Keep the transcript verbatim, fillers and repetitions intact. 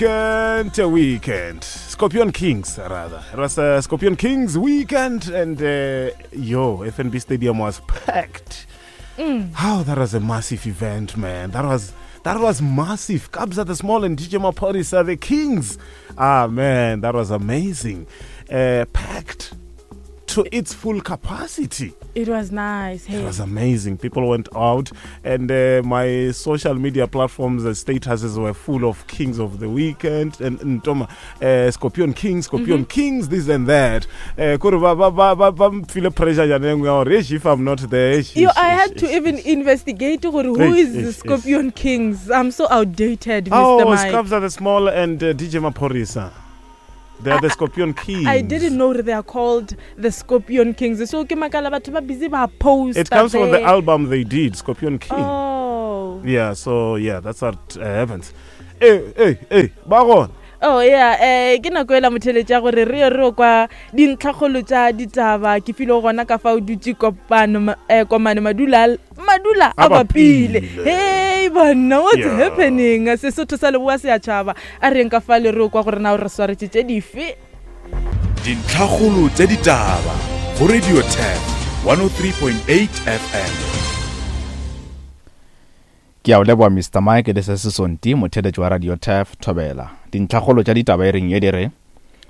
Weekend, a weekend. Scorpion Kings, rather. It was a Scorpion Kings weekend, and uh, yo, F N B Stadium was packed. Mm. How that was a massive event, man. That was that was massive. Kabza the Small and D J Maphorisa, the Kings. Ah, man, that was amazing. Uh, packed to its full capacity. It was nice. Hey. It was amazing. People went out, and uh, my social media platforms, the statuses were full of Kings of the Weekend and, and uh, Scorpion Kings, Scorpion mm-hmm. Kings, this and that. Uh, feel pressure if I'm not there. Yo, I had to even investigate who is the Scorpion Kings. I'm so outdated, Mister Oh, Mike. Kabza the Small and uh, D J Maphorisa. They are the Scorpion Kings. I didn't know they are called the Scorpion Kings. So busy post. It comes from the album they did, Scorpion King. Oh. Yeah, so yeah, that's what uh, happens. Hey, hey, hey, Baron. Oh yeah, eh ke nako ela motheletša gore re re kwa dintlhagolo tša ditaba ke file gona ka fa o dutse kopano eh komane madula madula a bapile. Hey bana, what's yeah. happening? Sesotho sa leboa se a tšhaba a reng ka fa le re kwa gore na re swaretse tše dife dintlhagolo tša ditaba go Radio T A F one oh three point eight F M. Ke a o leboa Mister Mike le se se sonti motheletši wa Radio T A F Thobela. Dintlhagolo tša ditaba e reng ye dire